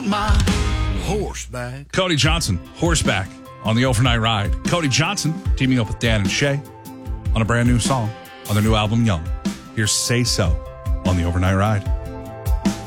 my horseback. Cody Johnson, Horseback on the Overnight Ride. Cody Johnson teaming up with Dan and Shay on a brand new song on their new album, Young. Here's Say So on the Overnight Ride.